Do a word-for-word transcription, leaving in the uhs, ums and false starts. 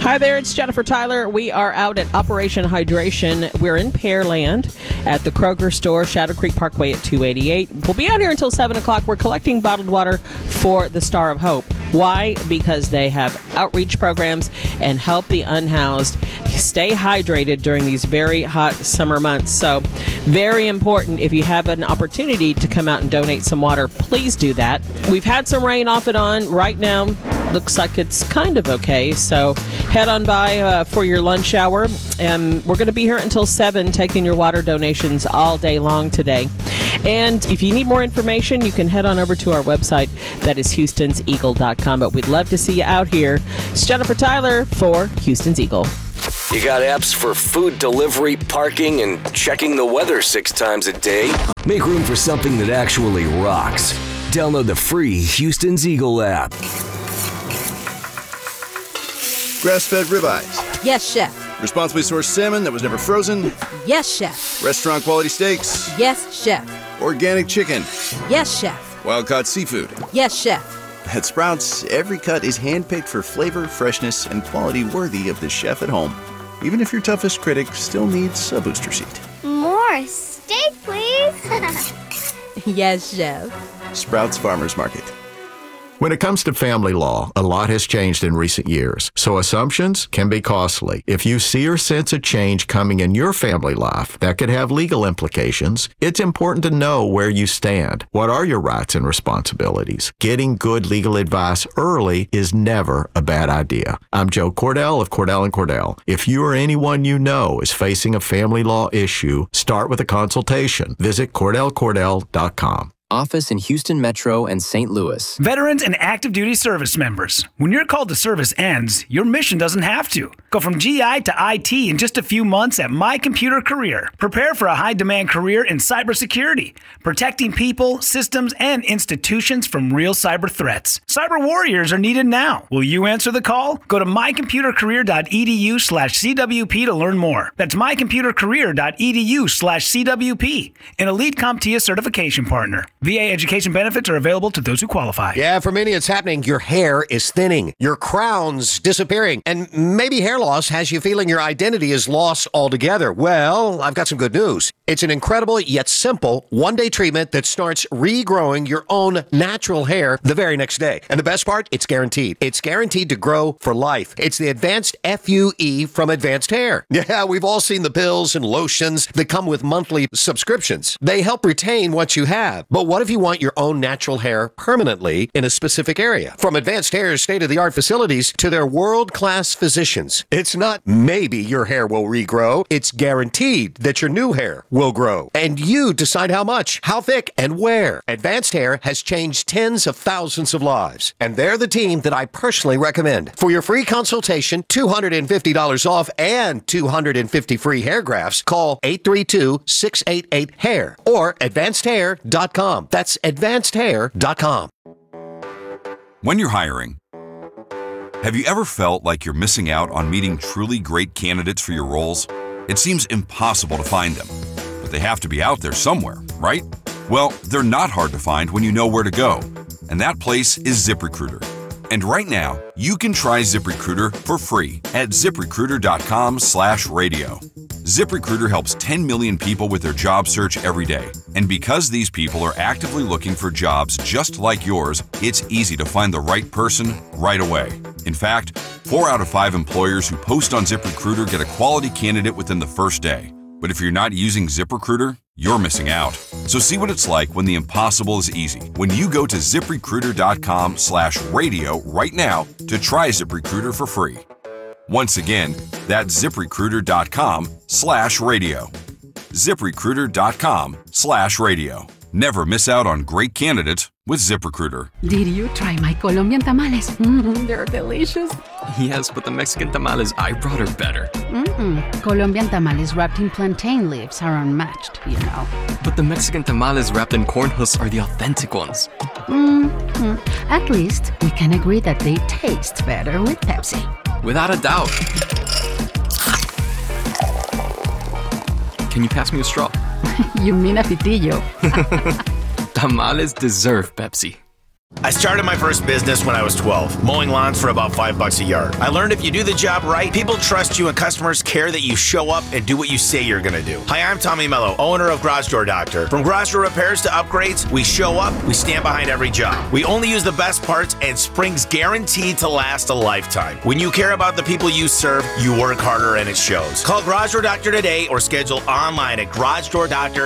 Hi there, it's Jennifer Tyler. We are out at Operation Hydration. We're in Pearland at the Kroger store, Shadow Creek Parkway at two eighty-eight. We'll be out here until seven o'clock. We're collecting bottled water for the Star of Hope. Why? Because they have outreach programs and help the unhoused stay hydrated during these very hot summer months. So very important. If you have an opportunity to come out and donate some water, please do that. We've had some rain off and on. Right now, looks like it's kind of okay. So head on by uh, for your lunch hour. And we're going to be here until seven taking your water donations all day long today. And if you need more information, you can head on over to our website. That is Houston's Eagle dot com. But we'd love to see you out here. It's Jennifer Tyler for Houston's Eagle. You got apps for food delivery, parking, and checking the weather six times a day? Make room for something that actually rocks. Download the free Houston's Eagle app. Grass-fed ribeyes. Yes, chef. Responsibly sourced salmon that was never frozen. Yes, chef. Restaurant quality steaks. Yes, chef. Organic chicken. Yes, chef. Wild-caught seafood. Yes, chef. At Sprouts, every cut is handpicked for flavor, freshness, and quality worthy of the chef at home. Even if your toughest critic still needs a booster seat. More steak, please. Yes, chef. Sprouts Farmers Market. When it comes to family law, a lot has changed in recent years, so assumptions can be costly. If you see or sense a change coming in your family life that could have legal implications, it's important to know where you stand. What are your rights and responsibilities? Getting good legal advice early is never a bad idea. I'm Joe Cordell of Cordell and Cordell. If you or anyone you know is facing a family law issue, start with a consultation. Visit Cordell Cordell dot com. Office in Houston Metro and Saint Louis. Veterans and active duty service members. When your call to service ends, your mission doesn't have to. Go from G I to I T in just a few months at My Computer Career. Prepare for a high-demand career in cybersecurity, protecting people, systems, and institutions from real cyber threats. Cyber warriors are needed now. Will you answer the call? Go to my computer career dot e d u slash c w p to learn more. That's my computer career dot e d u slash c w p, an Elite CompTIA certification partner. V A education benefits are available to those who qualify. Yeah, for many it's happening. Your hair is thinning. Your crown's disappearing. And maybe hair loss has you feeling your identity is lost altogether. Well, I've got some good news. It's an incredible yet simple one-day treatment that starts regrowing your own natural hair the very next day. And the best part, it's guaranteed. It's guaranteed to grow for life. It's the Advanced F U E from Advanced Hair. Yeah, we've all seen the pills and lotions that come with monthly subscriptions. They help retain what you have. But what if you want your own natural hair permanently in a specific area? From Advanced Hair's state-of-the-art facilities to their world-class physicians, it's not maybe your hair will regrow. It's guaranteed that your new hair will grow. And you decide how much, how thick, and where. Advanced Hair has changed tens of thousands of lives. And they're the team that I personally recommend. For your free consultation, two hundred fifty dollars off, and two hundred fifty free hair grafts, call eight three two, six eight eight, hair or advanced hair dot com. That's advanced hair dot com. When you're hiring, have you ever felt like you're missing out on meeting truly great candidates for your roles? It seems impossible to find them, but they have to be out there somewhere, right? Well, they're not hard to find when you know where to go, and that place is ZipRecruiter. And right now, you can try ZipRecruiter for free at ziprecruiter dot com slash radio. ZipRecruiter helps ten million people with their job search every day. And because these people are actively looking for jobs just like yours, it's easy to find the right person right away. In fact, four out of five employers who post on ZipRecruiter get a quality candidate within the first day. But if you're not using ZipRecruiter, you're missing out. So see what it's like when the impossible is easy. When you go to ziprecruiter dot com slash radio right now to try ZipRecruiter for free. Once again, that's ziprecruiter dot com slash radio. ziprecruiter dot com slash radio. Never miss out on great candidates with ZipRecruiter. Did you try my Colombian tamales? Mm-hmm, they're delicious. Yes, but the Mexican tamales I brought are better. Mm-mm. Colombian tamales wrapped in plantain leaves are unmatched, you know. But the Mexican tamales wrapped in corn husks are the authentic ones. Mm-hmm. At least we can agree that they taste better with Pepsi. Without a doubt. Can you pass me a straw? You mean a pitillo. Tamales deserve Pepsi. I started my first business when I was twelve, mowing lawns for about five bucks a yard. I learned if you do the job right, people trust you and customers care that you show up and do what you say you're gonna do. Hi, I'm Tommy Mello, owner of Garage Door Doctor. From garage door repairs to upgrades, we show up, we stand behind every job. We only use the best parts and springs guaranteed to last a lifetime. When you care about the people you serve, you work harder and it shows. Call Garage Door Doctor today or schedule online at garage door doctor